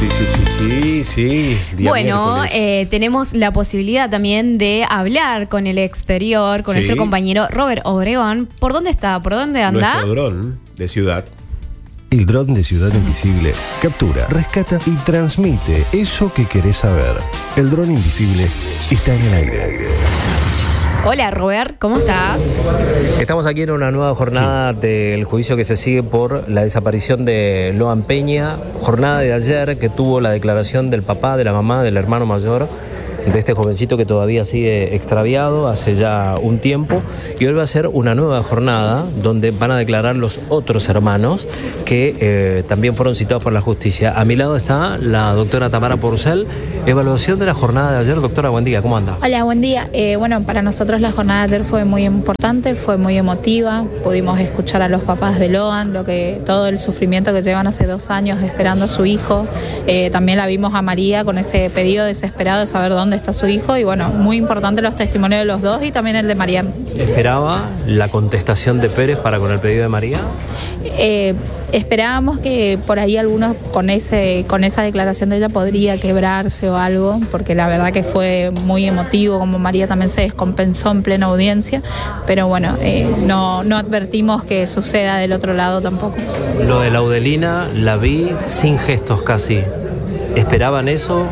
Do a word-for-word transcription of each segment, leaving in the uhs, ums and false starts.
Sí, sí, sí, sí, sí. Día bueno, eh, tenemos la posibilidad también de hablar con el exterior, con sí. nuestro compañero Robert Obregón. ¿Por dónde está? ¿Por dónde anda? Nuestro dron de ciudad. El dron de Ciudad Invisible captura, rescata y transmite eso que querés saber. El dron invisible está en el aire. Hola Robert, ¿cómo estás? Estamos aquí en una nueva jornada sí. del juicio que se sigue por la desaparición de Loan Peña. Jornada de ayer que tuvo la declaración del papá, de la mamá, del hermano mayor de este jovencito que todavía sigue extraviado hace ya un tiempo, y hoy va a ser una nueva jornada donde van a declarar los otros hermanos que eh, también fueron citados por la justicia. A mi lado está la doctora Tamara Porcel. Evaluación de la jornada de ayer. Doctora, buen día, ¿cómo anda? Hola, buen día. Eh, bueno, para nosotros la jornada de ayer fue muy importante, fue muy emotiva. Pudimos escuchar a los papás de Loan, lo que, todo el sufrimiento que llevan hace dos años esperando a su hijo. Eh, también la vimos a María con ese pedido desesperado de saber dónde está su hijo, y bueno, muy importante los testimonios de los dos y también el de Mariano. ¿Esperaba la contestación de Pérez para con el pedido de María? Eh, esperábamos que por ahí algunos con ese con esa declaración de ella podría quebrarse o algo, porque la verdad que fue muy emotivo, como María también se descompensó en plena audiencia, pero bueno, eh, no, no advertimos que suceda del otro lado tampoco. Lo de Laudelina la vi sin gestos casi. ¿Esperaban eso?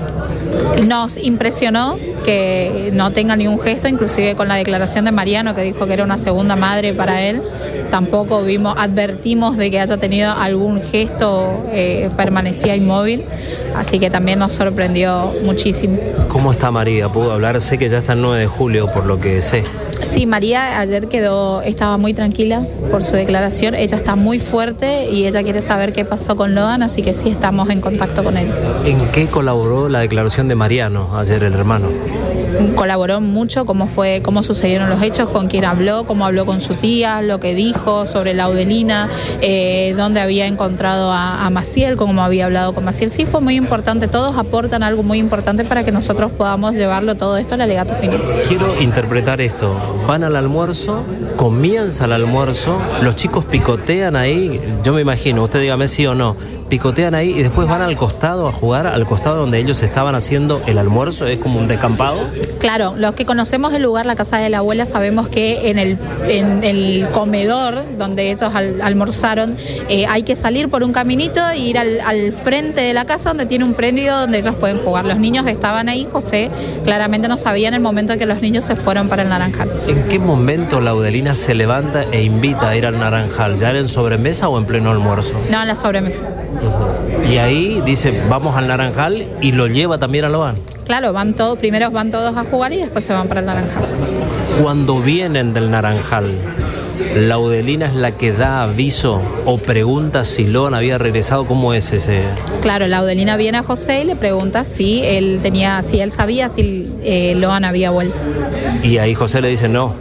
Nos impresionó que no tenga ningún gesto, inclusive con la declaración de Mariano, que dijo que era una segunda madre para él. Tampoco vimos, advertimos de que haya tenido algún gesto, eh, permanecía inmóvil, así que también nos sorprendió muchísimo. ¿Cómo está María? ¿Pudo hablar? Sé que ya está el nueve de julio, por lo que sé. Sí, María ayer quedó, estaba muy tranquila por su declaración. Ella está muy fuerte y ella quiere saber qué pasó con Loan, así que sí estamos en contacto con ella. ¿En qué colaboró la declaración de Mariano ayer, el hermano? Colaboró mucho, cómo fue, cómo sucedieron los hechos, con quién habló, cómo habló con su tía, lo que dijo sobre Laudelina, eh, dónde había encontrado a, a Maciel, cómo había hablado con Maciel. Sí, fue muy importante. Todos aportan algo muy importante para que nosotros podamos llevarlo todo esto al alegato final. Quiero interpretar esto. Van al almuerzo, comienza el almuerzo, los chicos picotean ahí, yo me imagino, usted dígame sí o no, picotean ahí y después van al costado a jugar, al costado donde ellos estaban haciendo el almuerzo, es como un descampado. Claro, los que conocemos el lugar, la casa de la abuela, sabemos que en el, en el comedor donde ellos al, almorzaron, eh, hay que salir por un caminito e ir al, al frente de la casa donde tiene un predio donde ellos pueden jugar. Los niños estaban ahí, José claramente no sabía en el momento en que los niños se fueron para el Naranjal. ¿En qué momento Laudelina se levanta e invita a ir al Naranjal? ¿Ya era en sobremesa o en pleno almuerzo? No, en la sobremesa. Uh-huh. Y ahí dice, vamos al Naranjal, y lo lleva también a Loan. Claro, van todos, primero van todos a jugar y después se van para el Naranjal. Cuando vienen del Naranjal, ¿Laudelina es la que da aviso o pregunta si Loan había regresado? ¿Cómo es ese? Claro, Laudelina viene a José y le pregunta si él tenía, si él sabía si eh, Loan había vuelto. Y ahí José le dice no.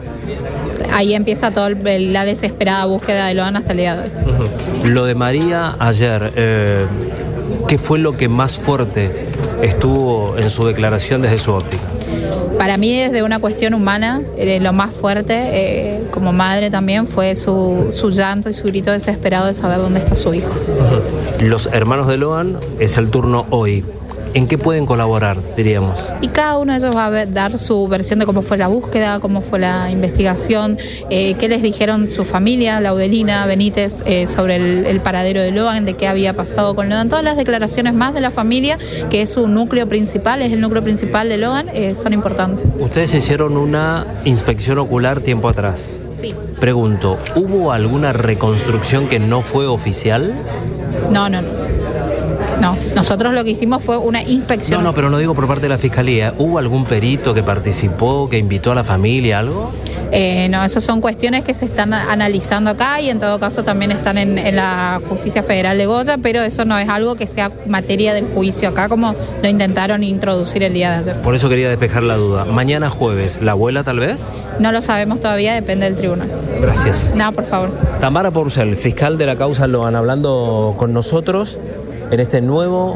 Ahí empieza toda la desesperada búsqueda de Loan hasta el día de hoy. Uh-huh. Lo de María ayer, eh, ¿qué fue lo que más fuerte estuvo en su declaración desde su óptica? Para mí, desde una cuestión humana, eh, lo más fuerte, eh, como madre también, fue su, su llanto y su grito desesperado de saber dónde está su hijo. Uh-huh. Los hermanos de Loan, es el turno hoy. ¿En qué pueden colaborar, diríamos? Y cada uno de ellos va a ver, dar su versión de cómo fue la búsqueda, cómo fue la investigación, eh, qué les dijeron su familia, Laudelina, Benítez, eh, sobre el, el paradero de Loan, de qué había pasado con Loan. Todas las declaraciones más de la familia, que es su núcleo principal, es el núcleo principal de Loan, eh, son importantes. Ustedes hicieron una inspección ocular tiempo atrás. Sí. Pregunto, ¿hubo alguna reconstrucción que no fue oficial? No, no, no. No, nosotros lo que hicimos fue una inspección. No, no, pero no digo por parte de la Fiscalía. ¿Hubo algún perito que participó, que invitó a la familia, algo? Eh, no, esas son cuestiones que se están analizando acá y en todo caso también están en, en la Justicia Federal de Goya, pero eso no es algo que sea materia del juicio acá, como lo intentaron introducir el día de ayer. Por eso quería despejar la duda. Mañana jueves, ¿la abuela tal vez? No lo sabemos todavía, depende del tribunal. Gracias. No, por favor. Tamara Porcel, fiscal de la causa Loan, hablando con nosotros en este nuevo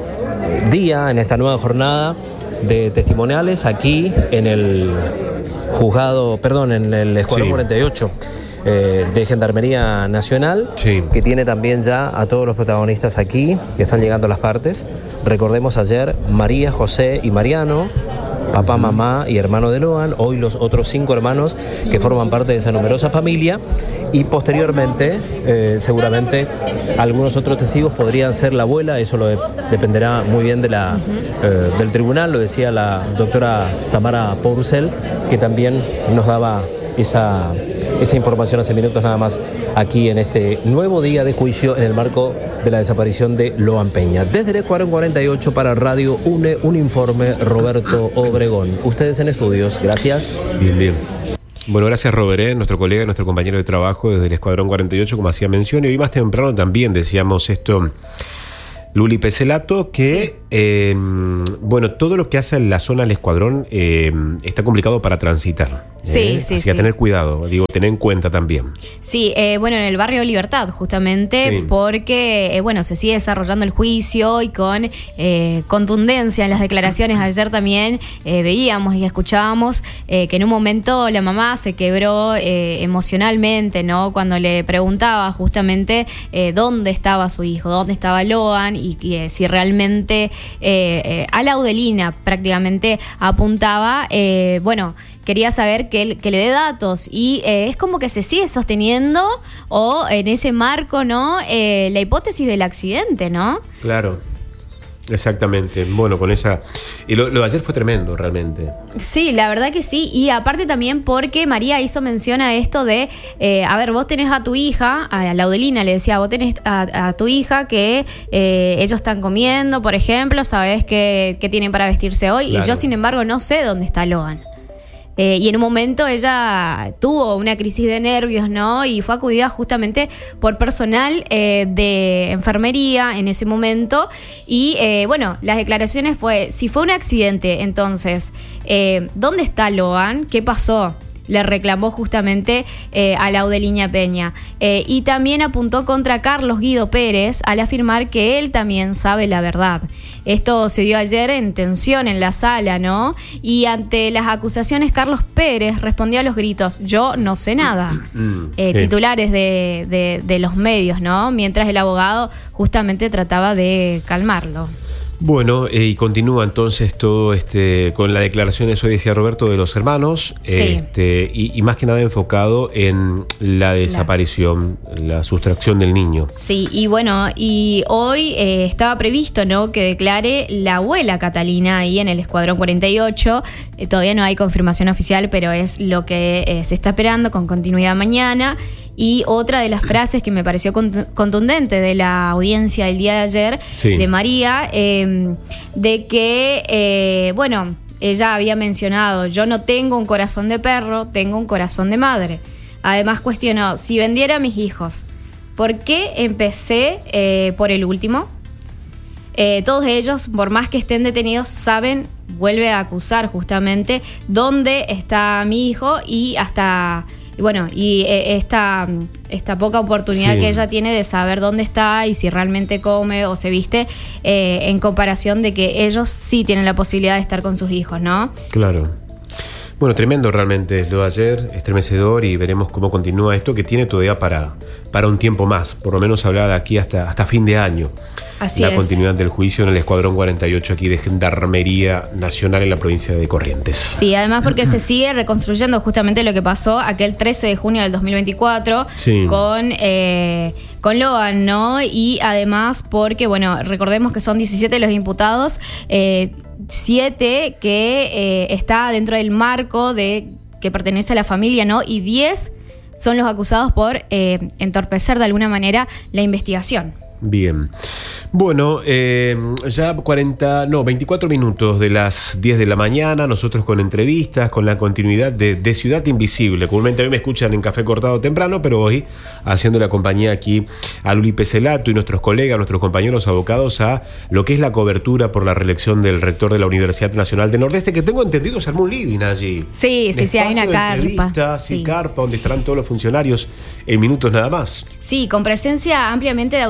día, en esta nueva jornada de testimoniales aquí en el juzgado, perdón, en el Escuadrón sí. cuarenta y ocho. eh, de Gendarmería Nacional, Sí. que tiene también ya a todos los protagonistas aquí, que están llegando a las partes. Recordemos ayer María, José y Mariano, papá, mamá y hermano de Loan, hoy los otros cinco hermanos que forman parte de esa numerosa familia, y posteriormente eh, seguramente algunos otros testigos podrían ser la abuela, eso lo de- dependerá muy bien de la, eh, del tribunal, lo decía la doctora Tamara Pourcel, que también nos daba esa, esa información hace minutos nada más aquí en este nuevo día de juicio en el marco de la desaparición de Loan Peña. Desde el Escuadrón cuarenta y ocho para Radio UNE, un informe Roberto Obregón. Ustedes en estudios, gracias. Bien, bien. Bueno, gracias Robert, ¿eh? Nuestro colega, nuestro compañero de trabajo desde el Escuadrón cuarenta y ocho, como hacía mención, y hoy más temprano también decíamos esto, Luli Peselato, que, Sí. eh, bueno, todo lo que hace en la zona del Escuadrón eh, está complicado para transitar. Sí, ¿eh? sí, Así que a sí. tener cuidado, digo, tener en cuenta también. Sí, eh, bueno, en el barrio Libertad, justamente, Sí. porque, eh, bueno, se sigue desarrollando el juicio y con eh, contundencia en las declaraciones. Ayer también eh, veíamos y escuchábamos eh, que en un momento la mamá se quebró eh, emocionalmente, ¿no? Cuando le preguntaba justamente eh, dónde estaba su hijo, dónde estaba Loan y, y, eh, si realmente eh, eh, a la Audelina prácticamente apuntaba, eh, bueno, quería saber que, él- que le dé datos y eh, es como que se sigue sosteniendo o en ese marco, ¿no? Eh, la hipótesis del accidente, ¿no? Claro, exactamente. Bueno, con esa... Y lo, lo de ayer fue tremendo, realmente. Sí, la verdad que sí. Y aparte también porque María hizo mención a esto de, eh, a ver, vos tenés a tu hija, a la Audelina le decía, vos tenés a, a tu hija que eh, ellos están comiendo, por ejemplo, sabés que, que tienen para vestirse hoy. Claro. Y yo, sin embargo, no sé dónde está Loan. Eh, y en un momento ella tuvo una crisis de nervios, ¿no? Y fue acudida justamente por personal eh, de enfermería en ese momento. Y eh, bueno, las declaraciones fue, si fue un accidente, entonces, eh, ¿dónde está Loan? ¿Qué pasó? Le reclamó justamente eh, a la Audelina Peña. Eh, y también apuntó contra Carlos Guido Pérez al afirmar que él también sabe la verdad. Esto se dio ayer en tensión en la sala, ¿no? Y ante las acusaciones, Carlos Pérez respondió a los gritos, yo no sé nada. Eh, Sí. titulares de, de, de los medios, ¿no? Mientras el abogado justamente trataba de calmarlo. Bueno, eh, y continúa entonces todo este con las declaraciones, hoy decía Roberto, de los hermanos, Sí. este, y, y más que nada enfocado en la desaparición, la sustracción del niño. Sí, y bueno, y hoy eh, estaba previsto, ¿no?, que declare la abuela Catalina ahí en el Escuadrón cuarenta y ocho. Eh, todavía no hay confirmación oficial, pero es lo que eh, se está esperando con continuidad mañana. Y otra de las frases que me pareció cont- contundente de la audiencia del día de ayer, Sí. de María, eh, de que, eh, bueno, ella había mencionado, yo no tengo un corazón de perro, tengo un corazón de madre. Además cuestionó, si vendiera a mis hijos, ¿por qué empecé eh, por el último? Eh, todos ellos, por más que estén detenidos, saben, vuelve a acusar justamente dónde está mi hijo y hasta... Y bueno, y eh, esta, esta poca oportunidad Sí. que ella tiene de saber dónde está y si realmente come o se viste, eh, en comparación de que ellos sí tienen la posibilidad de estar con sus hijos, ¿no? Claro. Bueno, tremendo realmente lo de ayer, estremecedor, y veremos cómo continúa esto, que tiene todavía para, para un tiempo más, por lo menos habla de aquí hasta, hasta fin de año. Así la es. continuidad del juicio en el Escuadrón cuarenta y ocho aquí de Gendarmería Nacional en la provincia de Corrientes. Sí, además porque se sigue reconstruyendo justamente lo que pasó aquel trece de junio del dos mil veinticuatro Sí. con, eh, con Loan, ¿no? Y además porque, bueno, recordemos que son diecisiete los imputados, eh, siete que eh, está dentro del marco de que pertenece a la familia, ¿no? Y diez son los acusados por eh, entorpecer de alguna manera la investigación. Bien. Bueno, eh, ya cuarenta, no, veinticuatro minutos de las diez de la mañana, nosotros con entrevistas, con la continuidad de, de Ciudad Invisible. Comúnmente a mí me escuchan en Café Cortado temprano, pero hoy haciendo la compañía aquí a Luli Peselato y nuestros colegas, nuestros compañeros abocados a lo que es la cobertura por la reelección del rector de la Universidad Nacional del Nordeste, que tengo entendido se armó un living allí. Sí, sí, Un sí, hay una espacio de carpa. entrevistas y Sí. carpa donde estarán todos los funcionarios en minutos nada más. Sí, con presencia ampliamente de autoridades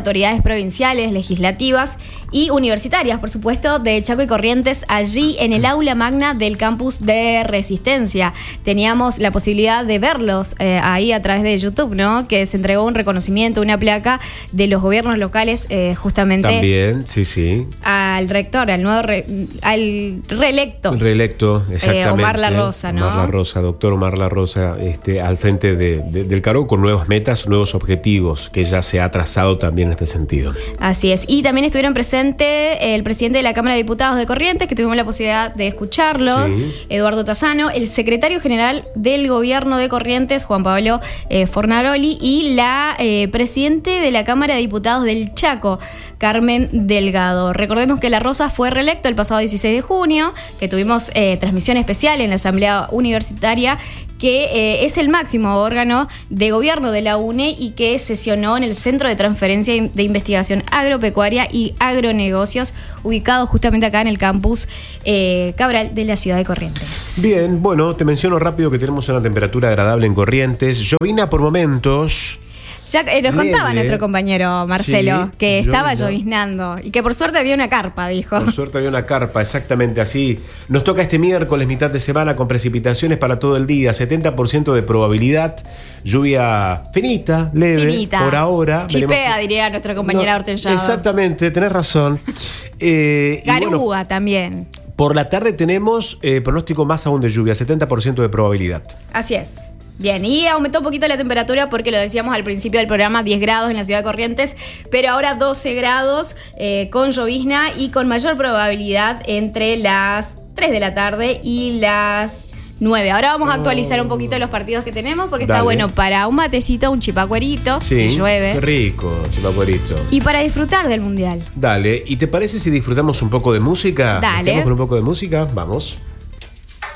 provinciales, legislativas y universitarias, por supuesto, de Chaco y Corrientes, allí en el aula magna del campus de Resistencia. Teníamos la posibilidad de verlos eh, ahí a través de YouTube, ¿no? Que se entregó un reconocimiento, una placa de los gobiernos locales, eh, justamente. También, sí, sí. Al rector, al nuevo re, al reelecto. Reelecto, exactamente. Eh, Omar La Rosa, ¿no? Omar La Rosa, doctor Omar La Rosa, este, al frente de, de, del cargo con nuevas metas, nuevos objetivos que ya se ha trazado también en este sentido. Así es. Y también estuvieron presentes el presidente de la Cámara de Diputados de Corrientes, que tuvimos la posibilidad de escucharlo, sí. Eduardo Tazano, el secretario general del gobierno de Corrientes, Juan Pablo eh, Fornaroli, y la eh, presidente de la Cámara de Diputados del Chaco, Carmen Delgado. Recordemos que La Rosa fue reelecto el pasado dieciséis de junio, que tuvimos eh, transmisión especial en la Asamblea Universitaria, que eh, es el máximo órgano de gobierno de la U N E y que sesionó en el Centro de Transferencia de Investigación Agropecuaria y Agronegocios, ubicado justamente acá en el campus eh, Cabral de la ciudad de Corrientes. Bien, bueno, te menciono rápido que tenemos una temperatura agradable en Corrientes, llovina por momentos. Ya eh, nos Leve. contaba nuestro compañero Marcelo Sí, que estaba llovina. lloviznando y que por suerte había una carpa, dijo. Por suerte había una carpa, exactamente así. Nos toca este miércoles, mitad de semana, con precipitaciones para todo el día, setenta por ciento de probabilidad, lluvia finita, leve, Finita. por ahora. Chipea, Veremos- diría nuestra compañera No, Hortensia. Exactamente, tenés razón. Eh, y Garúa bueno, también. por la tarde tenemos eh, pronóstico más aún de lluvia, setenta por ciento de probabilidad. Así es. Bien, y aumentó un poquito la temperatura porque lo decíamos al principio del programa, diez grados en la ciudad de Corrientes, pero ahora doce grados eh, con llovizna y con mayor probabilidad entre las tres de la tarde y las nueve. Ahora vamos a actualizar un poquito los partidos que tenemos porque está Dale. bueno para un matecito, un chipacuerito, Sí, si llueve. qué rico, chipacuerito. Y para disfrutar del mundial. Dale, ¿y te parece si disfrutamos un poco de música? Dale. ¿Nos quedamos con un poco de música? Vamos.